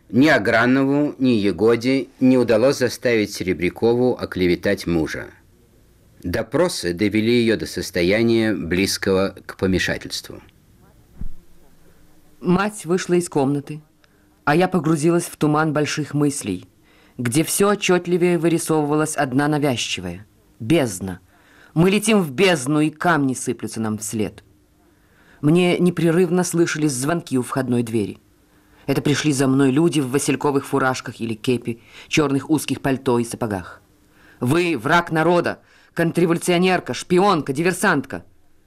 Ни Агранову, ни Егоде не удалось заставить Серебрякову оклеветать мужа. Допросы довели ее до состояния, близкого к помешательству. Мать вышла из комнаты, а я погрузилась в туман больших мыслей, где все отчетливее вырисовывалась одна навязчивая – бездна. Мы летим в бездну, и камни сыплются нам вслед. Мне непрерывно слышались звонки у входной двери. Это пришли за мной люди в васильковых фуражках или кепи, черных узких пальто и сапогах. «Вы враг народа, контрреволюционерка, шпионка, диверсантка!»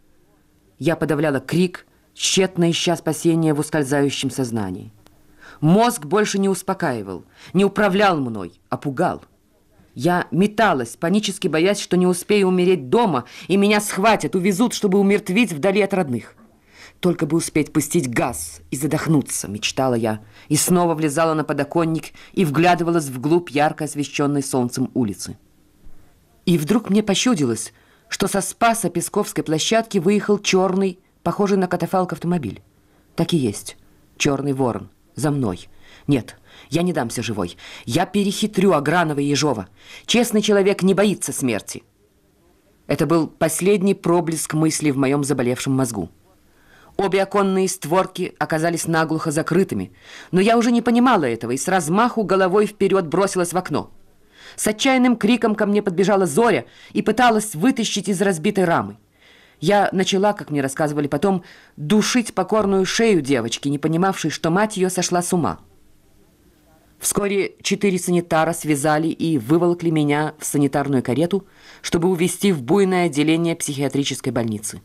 Я подавляла крик, тщетно ища спасения в ускользающем сознании. Мозг больше не успокаивал, не управлял мной, а пугал. Я металась, панически боясь, что не успею умереть дома, и меня схватят, увезут, чтобы умертвить вдали от родных. Только бы успеть пустить газ и задохнуться, мечтала я, и снова влезала на подоконник и вглядывалась вглубь ярко освещенной солнцем улицы. И вдруг мне почудилось, что со Спаса Песковской площадки выехал черный, похожий на катафалк автомобиль. Так и есть. Черный ворон. За мной. Нет, я не дамся живой. Я перехитрю Агранова и Ежова. Честный человек не боится смерти. Это был последний проблеск мысли в моем заболевшем мозгу. Обе оконные створки оказались наглухо закрытыми, но я уже не понимала этого и с размаху головой вперед бросилась в окно. С отчаянным криком ко мне подбежала Зоря и пыталась вытащить из разбитой рамы. Я начала, как мне рассказывали потом, душить покорную шею девочки, не понимавшей, что мать ее сошла с ума. Вскоре 4 санитара связали и выволокли меня в санитарную карету, чтобы увезти в буйное отделение психиатрической больницы.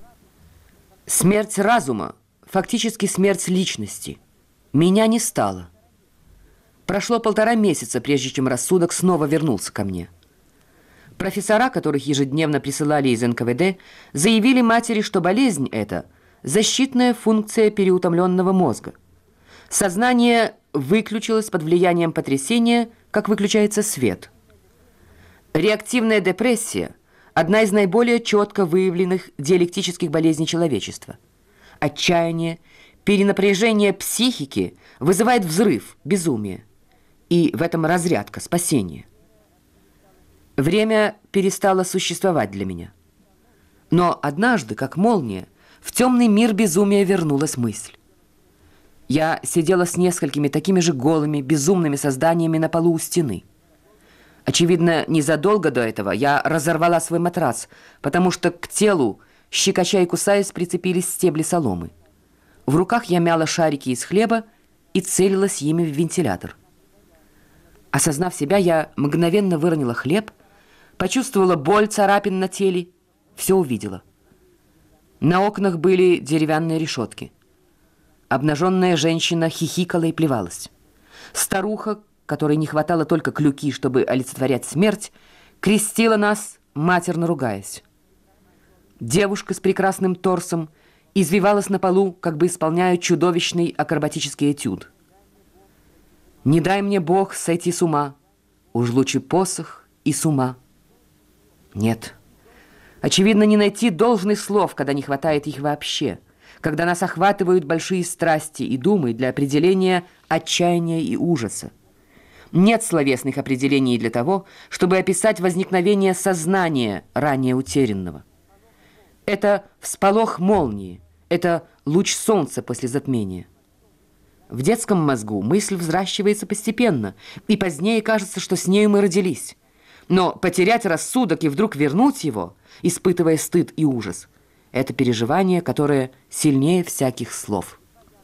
Смерть разума, фактически смерть личности. Меня не стало. Прошло 1,5 месяца, прежде чем рассудок снова вернулся ко мне. Профессора, которых ежедневно присылали из НКВД, заявили матери, что болезнь эта – защитная функция переутомленного мозга. Сознание выключилось под влиянием потрясения, как выключается свет. Реактивная депрессия – одна из наиболее четко выявленных диалектических болезней человечества. Отчаяние, перенапряжение психики вызывает взрыв, безумие. И в этом разрядка, спасение. Время перестало существовать для меня. Но однажды, как молния, в темный мир безумия вернулась мысль. Я сидела с несколькими такими же голыми, безумными созданиями на полу у стены. Очевидно, незадолго до этого я разорвала свой матрас, потому что к телу, щекоча и кусаясь, прицепились стебли соломы. В руках я мяла шарики из хлеба и целилась ими в вентилятор. Осознав себя, я мгновенно выронила хлеб, почувствовала боль царапин на теле, все увидела. На окнах были деревянные решетки. Обнаженная женщина хихикала и плевалась. Старуха, которой не хватало только клюки, чтобы олицетворять смерть, крестила нас, матерно ругаясь. Девушка с прекрасным торсом извивалась на полу, как бы исполняя чудовищный акробатический этюд. «Не дай мне, Бог, сойти с ума, уж лучше посох и с ума». Нет, очевидно, не найти должных слов, когда не хватает их вообще, когда нас охватывают большие страсти и думы для определения отчаяния и ужаса. Нет словесных определений для того, чтобы описать возникновение сознания, ранее утерянного. Это всполох молнии, это луч солнца после затмения. В детском мозгу мысль взращивается постепенно, и позднее кажется, что с нею мы родились. Но потерять рассудок и вдруг вернуть его, испытывая стыд и ужас, это переживание, которое сильнее всяких слов.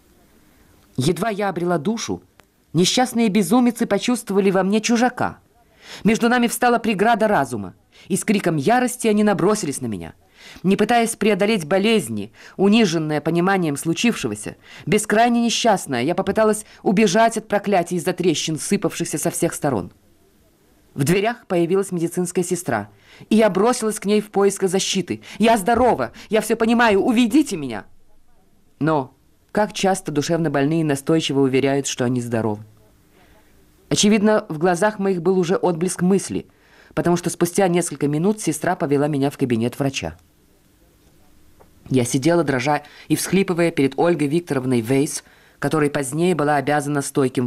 Едва я обрела душу, несчастные безумицы почувствовали во мне чужака. Между нами встала преграда разума, и с криком ярости они набросились на меня. Не пытаясь преодолеть болезни, униженная пониманием случившегося, бескрайне несчастная, я попыталась убежать от проклятий из-за трещин, сыпавшихся со всех сторон. В дверях появилась медицинская сестра, и я бросилась к ней в поисках защиты. «Я здорова! Я все понимаю! Уведите меня!» Но как часто душевнобольные настойчиво уверяют, что они здоровы. Очевидно, в глазах моих был уже отблеск мысли, потому что спустя несколько минут сестра повела меня в кабинет врача. Я сидела, дрожа и всхлипывая перед Ольгой Викторовной Вейс, которой позднее была обязана стойким